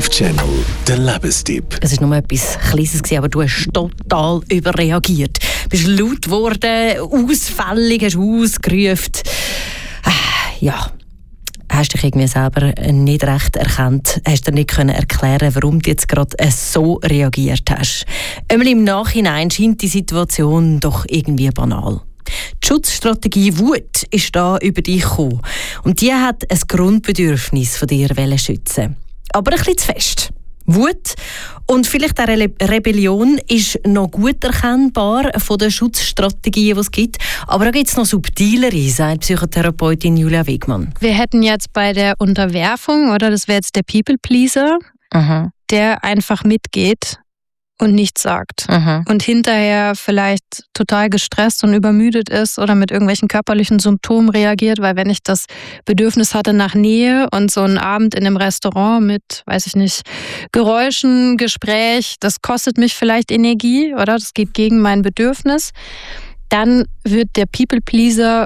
Live Channel, der Lebenstipp. Es war nur etwas Kleines, aber du hast total überreagiert. Du bist laut geworden, ausfällig, hast ausgerufen. Ja, hast dich irgendwie selber nicht recht erkannt, hast dir nicht erklären, warum du jetzt gerade so reagiert hast. Einmal im Nachhinein scheint die Situation doch irgendwie banal. Die Schutzstrategie Wut ist da über dich gekommen. Und die hat ein Grundbedürfnis von dir schützen. Aber ein bisschen zu fest. Wut und vielleicht auch Rebellion ist noch gut erkennbar von den Schutzstrategien, die es gibt. Aber da gibt es noch subtilere, sagt Psychotherapeutin Julia Wegmann. Wir hätten jetzt bei der Unterwerfung, oder das wäre jetzt der People-Pleaser, der einfach mitgeht und nichts sagt. Und hinterher vielleicht total gestresst und übermüdet ist oder mit irgendwelchen körperlichen Symptomen reagiert, weil wenn ich das Bedürfnis hatte nach Nähe und so einen Abend in einem Restaurant mit, weiß ich nicht, Geräuschen, Gespräch, das kostet mich vielleicht Energie oder das geht gegen mein Bedürfnis, dann wird der People-Pleaser